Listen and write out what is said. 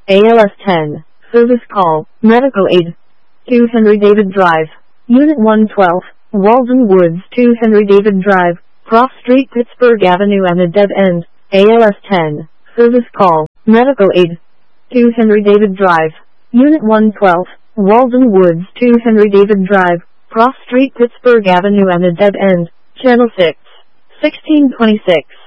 ALS 10. Service call. Medical aid. 2 Henry David Drive. Unit 112. Walden Woods 2 Henry David Drive. Cross Street, Pittsburgh Avenue and a dead end. ALS 10. Service call. Medical aid. 2 Henry David Drive. Unit 112. Walden Woods 2 Henry David Drive. Cross Street, Pittsburgh Avenue and a dead end. Channel 6. 1626.